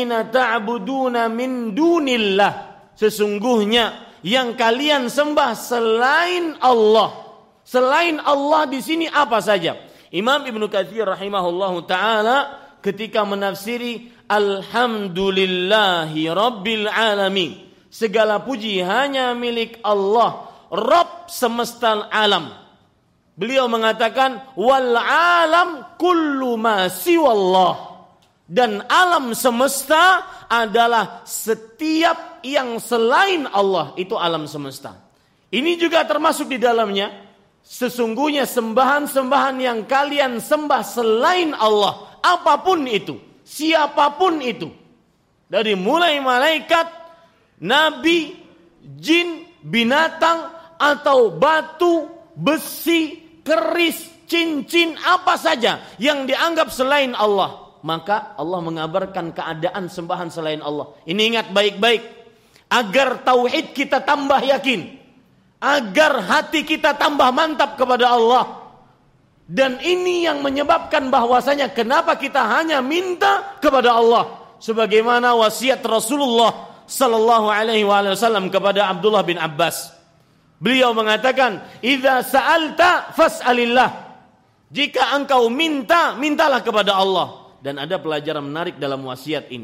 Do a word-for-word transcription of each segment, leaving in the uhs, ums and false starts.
ta'buduna min dunillah, sesungguhnya yang kalian sembah selain Allah. Selain Allah di sini apa saja? Imam Ibnu Katsir rahimahullahu taala ketika menafsiri alhamdulillahi rabbil alamin, segala puji hanya milik Allah, Rabb semesta alam. Beliau mengatakan wal alam kullu ma siwallah, dan alam semesta adalah setiap yang selain Allah, itu alam semesta. Ini juga termasuk di dalamnya sesungguhnya sembahan-sembahan yang kalian sembah selain Allah, apapun itu, siapapun itu, dari mulai malaikat, nabi, jin, binatang, atau batu, besi, keris, cincin, apa saja yang dianggap selain Allah, maka Allah mengabarkan keadaan sembahan selain Allah. Ini ingat baik-baik agar tauhid kita tambah yakin, agar hati kita tambah mantap kepada Allah. Dan ini yang menyebabkan bahwasanya kenapa kita hanya minta kepada Allah, sebagaimana wasiat Rasulullah sallallahu alaihi wasallam kepada Abdullah bin Abbas. Beliau mengatakan, "Idza sa'alta fas'alillah." Jika engkau minta, mintalah kepada Allah. Dan ada pelajaran menarik dalam wasiat ini.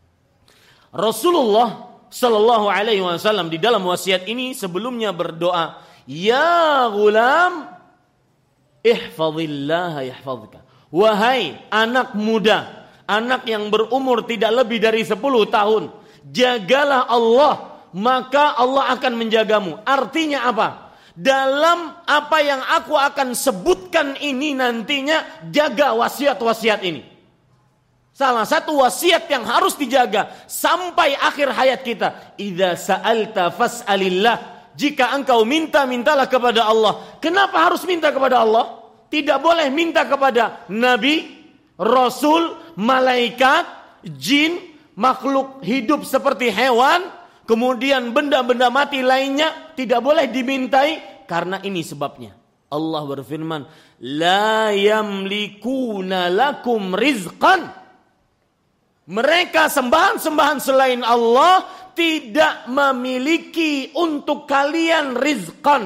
Rasulullah sallallahu alaihi wasallam di dalam wasiat ini sebelumnya berdoa, "Ya ghulam, ihfazillah yahfazka." Wahai anak muda, anak yang berumur tidak lebih dari sepuluh tahun, jagalah Allah, maka Allah akan menjagamu. Artinya apa? Dalam apa yang aku akan sebutkan ini nantinya, jaga wasiat-wasiat ini. Salah satu wasiat yang harus dijaga sampai akhir hayat kita, idza sa'alta fas'alillah. Jika engkau minta, mintalah kepada Allah. Kenapa harus minta kepada Allah? Tidak boleh minta kepada nabi, rasul, malaikat, jin, makhluk hidup seperti hewan, kemudian benda-benda mati lainnya, tidak boleh dimintai, karena ini sebabnya. Allah berfirman, la yamlikuna lakum rizqan. Mereka sembahan-sembahan selain Allah tidak memiliki untuk kalian rizqan,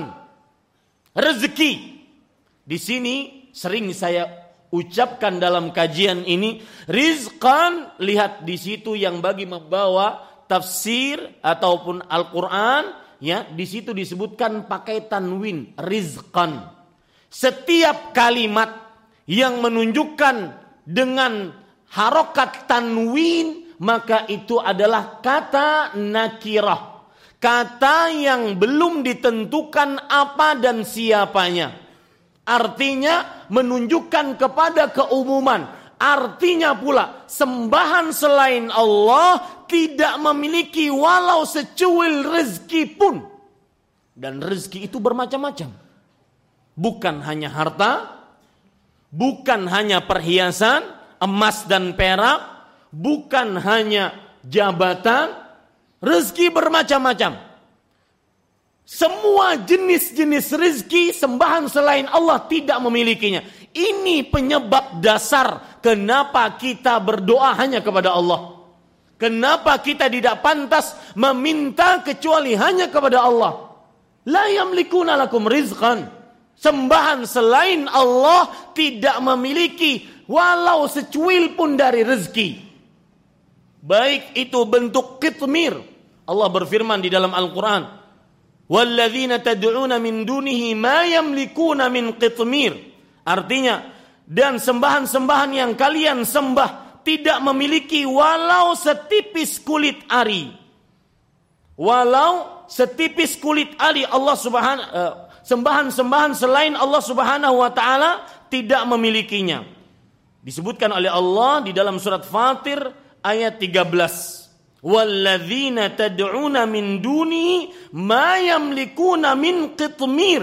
rezeki. Di sini sering saya ucapkan dalam kajian ini, rizqan, lihat di situ yang bagi membawa tafsir ataupun Al-Qur'an, ya, di situ disebutkan pakai tanwin, rizqan. Setiap kalimat yang menunjukkan dengan harokat tanwin, maka itu adalah kata nakirah, kata yang belum ditentukan apa dan siapanya. Artinya menunjukkan kepada keumuman. Artinya pula sembahan selain Allah tidak memiliki walau secuil rezeki pun. Dan rezeki itu bermacam-macam. Bukan hanya harta, bukan hanya perhiasan, emas dan perak, bukan hanya jabatan, rezeki bermacam-macam. Semua jenis-jenis rezeki sembahan selain Allah tidak memilikinya. Ini penyebab dasar kenapa kita berdoa hanya kepada Allah. Kenapa kita tidak pantas meminta kecuali hanya kepada Allah. La yamlikuna lakum rizqan. Sembahan selain Allah tidak memiliki walau secuil pun dari rezeki. Baik itu bentuk qitmir. Allah berfirman di dalam Al-Quran, walladzina tad'una min dunihi ma yamlikuna min qitmir. Artinya, dan sembahan-sembahan yang kalian sembah tidak memiliki walau setipis kulit ari. Walau setipis kulit ari, Allah subhanahu uh, sembahan-sembahan selain Allah subhanahu wa ta'ala tidak memilikinya. Disebutkan oleh Allah di dalam surat Fatir ayat tiga belas. Walladzina tad'una min duni ma yamlikuna min qitmir.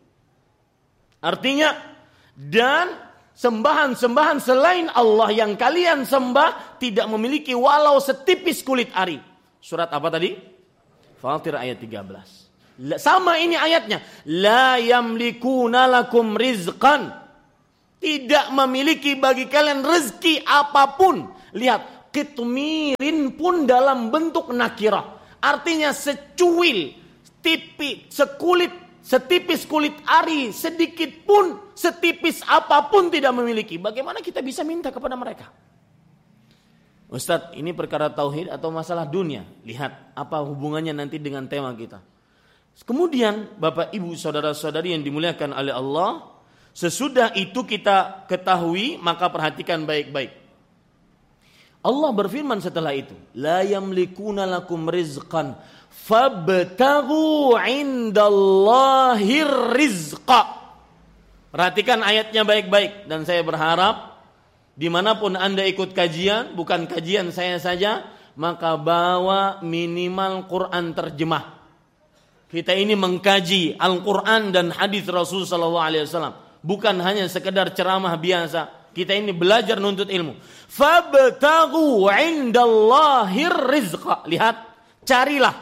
Artinya, dan sembahan-sembahan selain Allah yang kalian sembah tidak memiliki walau setipis kulit ari. Surat apa tadi? Fatir ayat tiga belas. Sama ini ayatnya. La yamlikuna lakum rizqan. Tidak memiliki bagi kalian rezeki apapun. Lihat, qitmirin pun dalam bentuk nakirah. Artinya secuil, tipis, sekulit, setipis kulit ari, sedikit pun, setipis apapun tidak memiliki. Bagaimana kita bisa minta kepada mereka? Ustadz, ini perkara tauhid atau masalah dunia? Lihat apa hubungannya nanti dengan tema kita. Kemudian Bapak Ibu saudara-saudari yang dimuliakan oleh Allah, sesudah itu kita ketahui, maka perhatikan baik-baik. Allah berfirman setelah itu, la yamlikuna lakum rizqan fabtaghu indallahir rizqa. Perhatikan ayatnya baik-baik, dan saya berharap dimanapun Anda ikut kajian, bukan kajian saya saja, maka bawa minimal Quran terjemah. Kita ini mengkaji Al-Quran dan hadis Rasul sallallahu alaihi wasallam, bukan hanya sekedar ceramah biasa. Kita ini belajar nuntut ilmu. Fabtaghu indallahir rizqa. Lihat, carilah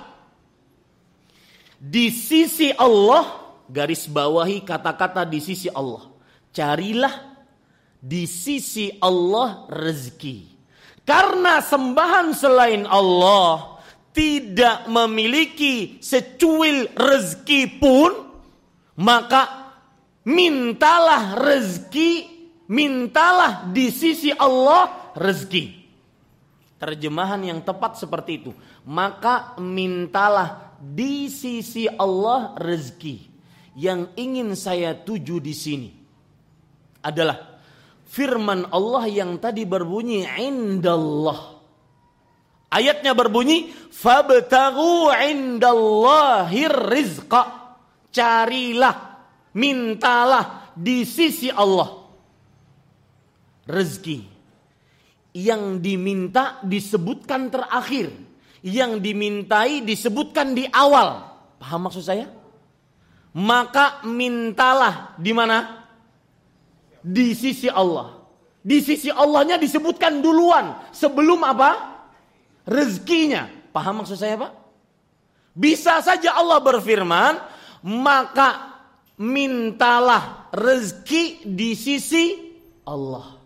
di sisi Allah, garis bawahi kata-kata di sisi Allah. Carilah di sisi Allah rezeki. Karena sembahan selain Allah tidak memiliki secuil rezeki pun, maka mintalah rezeki, mintalah di sisi Allah rezeki. Terjemahan yang tepat seperti itu. Maka mintalah di sisi Allah rezeki. Yang ingin saya tuju di sini adalah firman Allah yang tadi berbunyi indallah. Ayatnya berbunyi fabtaghu indallahir rizqa. Carilah, mintalah di sisi Allah rezeki. Yang diminta disebutkan terakhir, yang dimintai disebutkan di awal. Paham maksud saya? Maka mintalah di mana? Di sisi Allah. Di sisi Allahnya disebutkan duluan sebelum apa? Rezekinya. Paham maksud saya, Pak? Bisa saja Allah berfirman, maka mintalah rezeki di sisi Allah.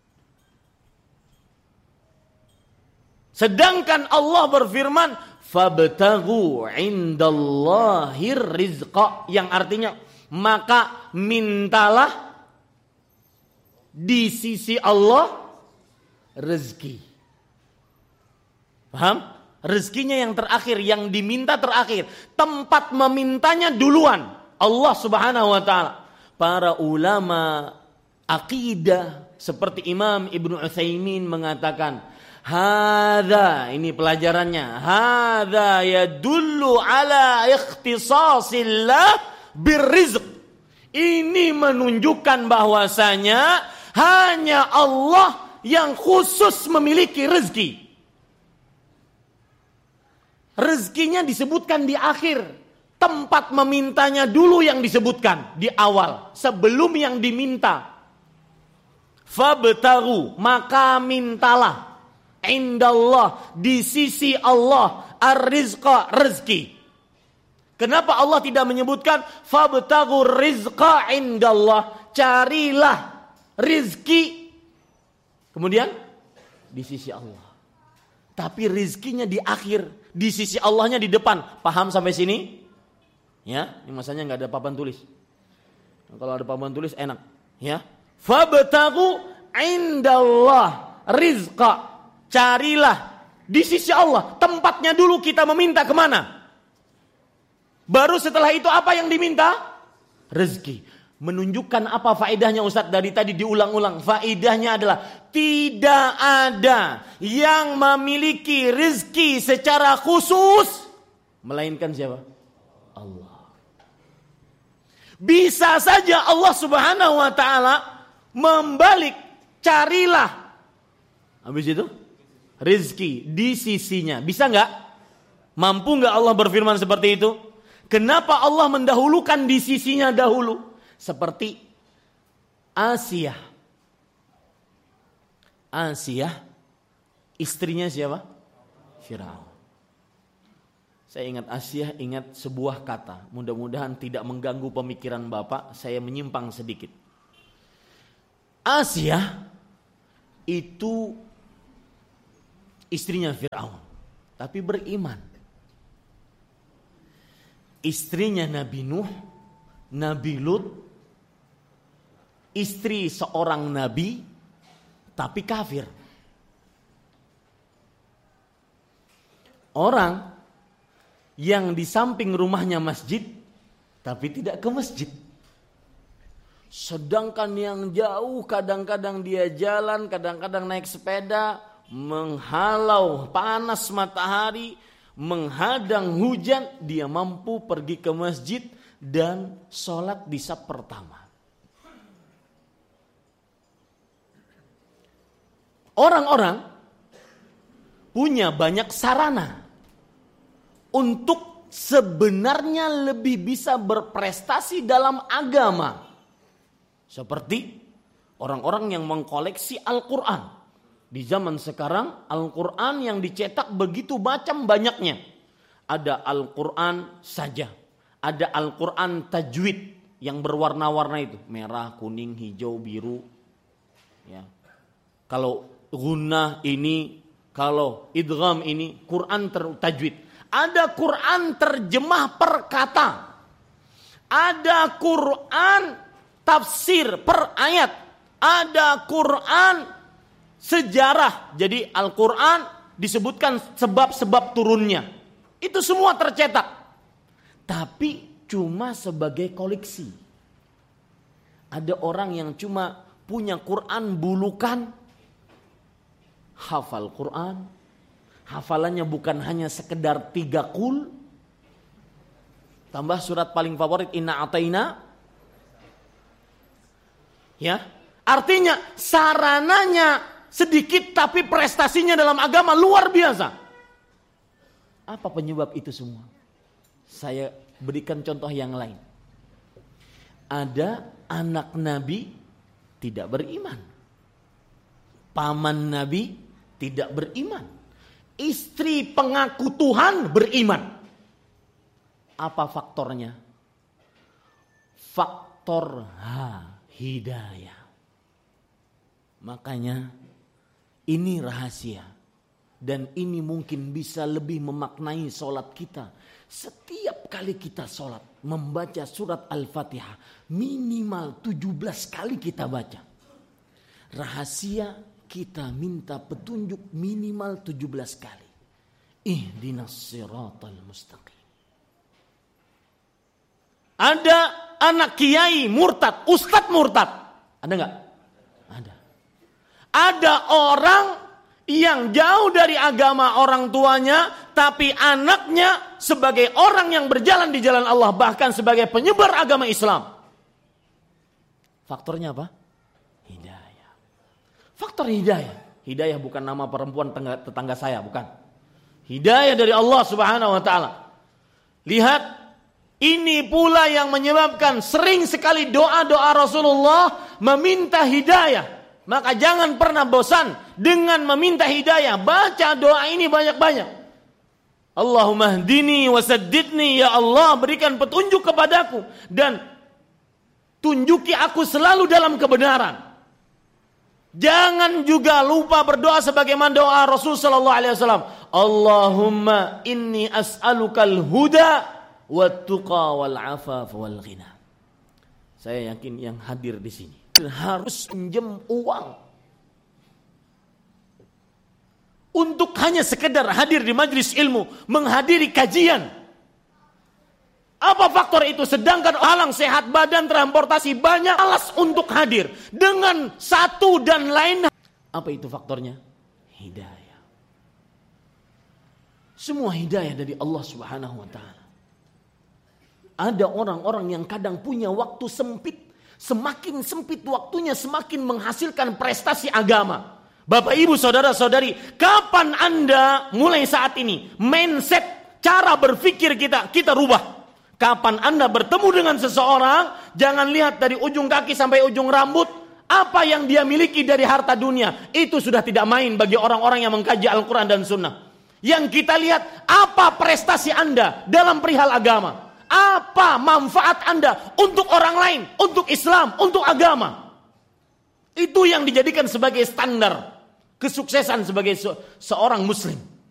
Sedangkan Allah berfirman, fabtaghu indallahir rizqa, yang artinya maka mintalah di sisi Allah rezeki. Paham? Rezekinya yang terakhir, yang diminta terakhir. Tempat memintanya duluan, Allah subhanahu wa ta'ala. Para ulama akidah seperti Imam Ibnu Utsaimin mengatakan, hadza, ini pelajarannya, hadza yadullu ala ikhtisasillah birrizq. Ini menunjukkan bahwasanya hanya Allah yang khusus memiliki rezeki. Rezekinya disebutkan di akhir, tempat memintanya dulu yang disebutkan di awal, sebelum yang diminta. Fabtaghu, maka mintalah, indallah, di sisi Allah, ar-rizqa, rezeki. Kenapa Allah tidak menyebutkan fabtaghu rizqa indallah, carilah rezeki, kemudian di sisi Allah. Tapi rezekinya di akhir, di sisi Allahnya di depan. Paham sampai sini? Ya, ini masanya nggak ada papan tulis. Nah, kalau ada papan tulis enak. Ya, fabtaghu indallah rizqa, carilah di sisi Allah. Tempatnya dulu kita meminta kemana? Baru setelah itu apa yang diminta? Rezeki. Menunjukkan apa faedahnya Ustaz? Dari tadi diulang-ulang. Faedahnya adalah tidak ada yang memiliki rezeki secara khusus melainkan siapa? Allah. Bisa saja Allah subhanahu wa ta'ala membalik, carilah, habis itu rezeki di sisinya. Bisa nggak? Mampu nggak Allah berfirman seperti itu? Kenapa Allah mendahulukan di sisinya dahulu? Seperti Asiyah. Asiyah istrinya siapa? Firaun. Saya ingat Asiyah, ingat sebuah kata. Mudah-mudahan tidak mengganggu pemikiran Bapak. Saya menyimpang sedikit. Asiyah itu istrinya Fir'aun, tapi beriman. Istrinya Nabi Nuh, Nabi Lut, istri seorang nabi, tapi kafir. Orang yang di samping rumahnya masjid, tapi tidak ke masjid. Sedangkan yang jauh kadang-kadang dia jalan, kadang-kadang naik sepeda, menghalau panas matahari, menghadang hujan, dia mampu pergi ke masjid dan sholat di saf pertama. Orang-orang punya banyak sarana untuk sebenarnya lebih bisa berprestasi dalam agama. Seperti orang-orang yang mengkoleksi Al-Quran. Di zaman sekarang Al-Quran yang dicetak begitu macam banyaknya. Ada Al-Quran saja. Ada Al-Quran tajwid yang berwarna-warna itu. Merah, kuning, hijau, biru. Ya. Kalau gunnah ini, kalau idgham ini, Quran tajwid. Ada Quran terjemah per kata. Ada Quran tafsir per ayat. Ada Quran sejarah. Jadi Al-Quran disebutkan sebab-sebab turunnya. Itu semua tercetak. Tapi cuma sebagai koleksi. Ada orang yang cuma punya Quran bulukan, hafal Quran, hafalannya bukan hanya sekedar tiga kul, tambah surat paling favorit Inna Ataina. Ya, artinya sarananya sedikit tapi prestasinya dalam agama luar biasa. Apa penyebab itu semua? Saya berikan contoh yang lain. Ada anak Nabi tidak beriman, paman Nabi tidak beriman, istri pengaku Tuhan beriman. Apa faktornya? Faktor H, hidayah. Makanya ini rahasia. Dan ini mungkin bisa lebih memaknai sholat kita. Setiap kali kita sholat, membaca surat Al-Fatihah, minimal tujuh belas kali kita baca. Rahasia kita minta petunjuk minimal tujuh belas kali. Ihdinas siratal mustaqim. Ada anak kiai murtad, ustadz murtad. Ada enggak? Ada. Ada orang yang jauh dari agama orang tuanya, tapi anaknya sebagai orang yang berjalan di jalan Allah, bahkan sebagai penyebar agama Islam. Faktornya apa? Hidayah. Faktor hidayah. Hidayah bukan nama perempuan tetangga, tetangga saya, bukan. Hidayah dari Allah Subhanahu wa taala. Lihat, ini pula yang menyebabkan sering sekali doa-doa Rasulullah meminta hidayah. Maka jangan pernah bosan dengan meminta hidayah. Baca doa ini banyak-banyak. Allahumma hdini wasaddidni, ya Allah berikan petunjuk kepadaku dan tunjuki aku selalu dalam kebenaran. Jangan juga lupa berdoa sebagaimana doa Rasul sallallahu alaihi wasallam. Allahumma inni as'alukal huda wat tuqa wal afaf wal ghina. Saya yakin yang hadir di sini harus pinjam uang untuk hanya sekedar hadir di majelis ilmu, menghadiri kajian. Apa faktor itu? Sedangkan halang sehat badan, transportasi, banyak alas untuk hadir dengan satu dan lain. Apa itu faktornya? Hidayah. Semua hidayah dari Allah Subhanahu wa taala. Ada orang-orang yang kadang punya waktu sempit. Semakin sempit waktunya, semakin menghasilkan prestasi agama. Bapak, ibu, saudara-saudari, kapan Anda mulai saat ini mindset, cara berpikir kita, kita rubah. Kapan Anda bertemu dengan seseorang, jangan lihat dari ujung kaki sampai ujung rambut, apa yang dia miliki dari harta dunia. Itu sudah tidak main bagi orang-orang yang mengkaji Al-Quran dan Sunnah. Yang kita lihat, apa prestasi Anda dalam perihal agama. Apa manfaat Anda untuk orang lain, untuk Islam, untuk agama. Itu yang dijadikan sebagai standar. kesuksesan sebagai se seorang muslim.